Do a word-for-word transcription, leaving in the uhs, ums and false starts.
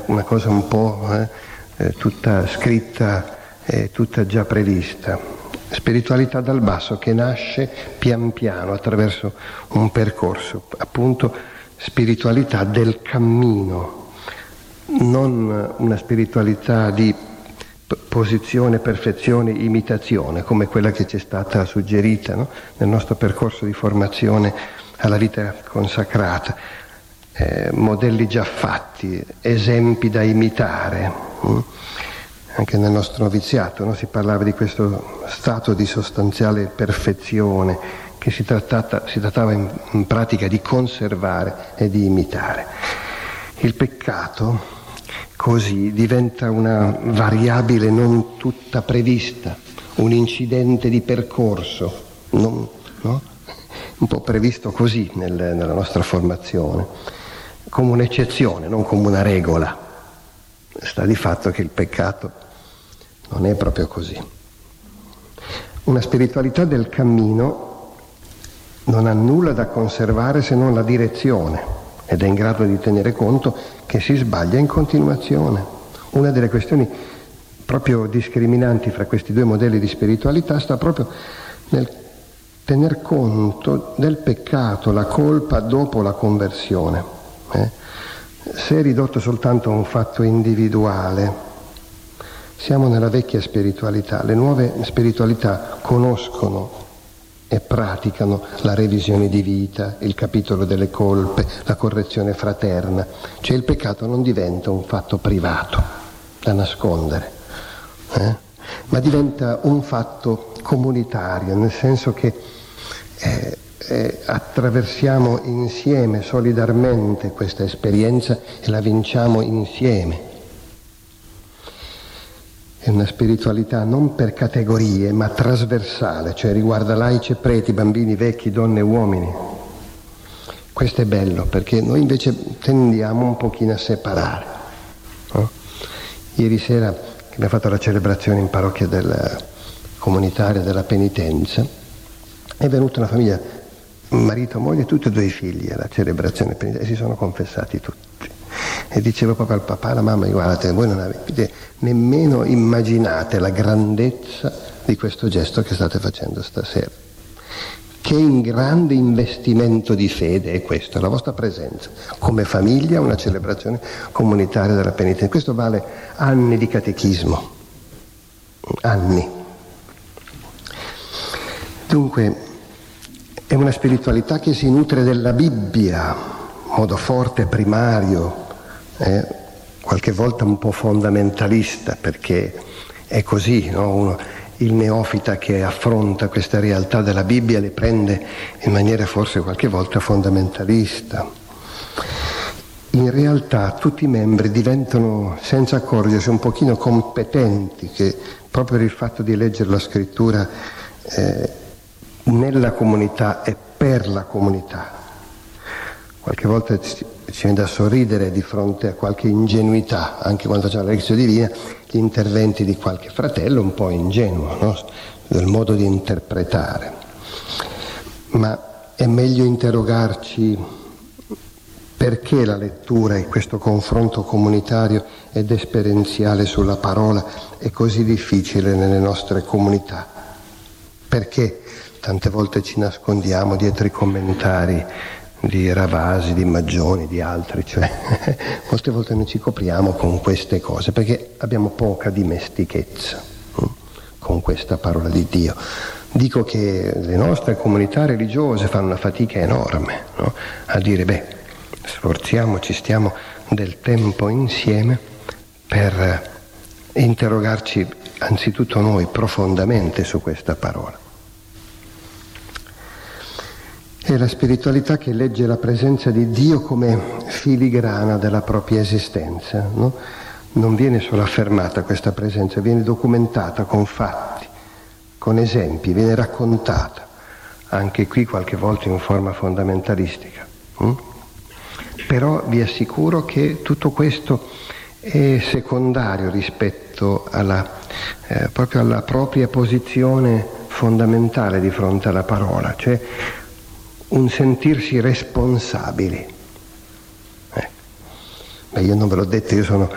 una cosa un po' eh, eh, tutta scritta e tutta già prevista. Spiritualità dal basso che nasce pian piano attraverso un percorso, appunto spiritualità del cammino, non una spiritualità di posizione, perfezione, imitazione, come quella che ci è stata suggerita, no? Nel nostro percorso di formazione alla vita consacrata, eh, modelli già fatti, esempi da imitare. Hm? Anche nel nostro noviziato, no? Si parlava di questo stato di sostanziale perfezione che si, trattata, si trattava in, in pratica di conservare e di imitare. Il peccato così diventa una variabile non tutta prevista, un incidente di percorso, non, no? Un po' previsto così nel, nella nostra formazione, come un'eccezione, non come una regola. Sta di fatto che il peccato non è proprio così. Una spiritualità del cammino non ha nulla da conservare se non la direzione ed è in grado di tenere conto che si sbaglia in continuazione. Una delle questioni proprio discriminanti fra questi due modelli di spiritualità sta proprio nel tener conto del peccato, la colpa dopo la conversione. Eh? Se è ridotto soltanto a un fatto individuale, siamo nella vecchia spiritualità. Le nuove spiritualità conoscono e praticano la revisione di vita, il capitolo delle colpe, la correzione fraterna. Cioè il peccato non diventa un fatto privato da nascondere, eh? ma diventa un fatto comunitario, nel senso che eh, eh, attraversiamo insieme, solidarmente questa esperienza e la vinciamo insieme. È una spiritualità non per categorie, ma trasversale, cioè riguarda laici e preti, bambini, vecchi, donne e uomini. Questo è bello, perché noi invece tendiamo un pochino a separare. No? Ieri sera, che abbiamo fatto la celebrazione in parrocchia della comunitaria della penitenza, è venuta una famiglia, marito, moglie e tutti e due i figli alla celebrazione penitenziale, e si sono confessati tutti. E dicevo proprio al papà e alla mamma: guardate, voi non avete nemmeno immaginate la grandezza di questo gesto che state facendo stasera. Che in grande investimento di fede è questo, la vostra presenza come famiglia, una celebrazione comunitaria della penitenza. Questo vale anni di catechismo, anni. Dunque è una spiritualità che si nutre della Bibbia, modo forte, primario, eh, qualche volta un po' fondamentalista, perché è così, no? Uno, il neofita che affronta questa realtà della Bibbia le prende in maniera forse qualche volta fondamentalista. In realtà tutti i membri diventano, senza accorgersi, un pochino competenti, che proprio il fatto di leggere la scrittura eh, nella comunità e per la comunità. Qualche volta ci viene da sorridere di fronte a qualche ingenuità, anche quando facciamo la lezione divina, gli interventi di qualche fratello un po' ingenuo, no? Del modo di interpretare. Ma è meglio interrogarci perché la lettura e questo confronto comunitario ed esperienziale sulla parola è così difficile nelle nostre comunità. Perché tante volte ci nascondiamo dietro i commentari di Ravasi, di Maggioni, di altri, cioè molte volte noi ci copriamo con queste cose perché abbiamo poca dimestichezza hm, con questa parola di Dio. Dico che le nostre comunità religiose fanno una fatica enorme, no? A dire, beh, sforziamoci, stiamo del tempo insieme per interrogarci anzitutto noi profondamente su questa parola. È la spiritualità che legge la presenza di Dio come filigrana della propria esistenza, no? Non viene solo affermata questa presenza, viene documentata con fatti, con esempi, viene raccontata, anche qui qualche volta in forma fondamentalistica. Hm? Però vi assicuro che tutto questo è secondario rispetto alla, eh, proprio alla propria posizione fondamentale di fronte alla parola, cioè un sentirsi responsabili. Eh. Beh, io non ve l'ho detto, io sono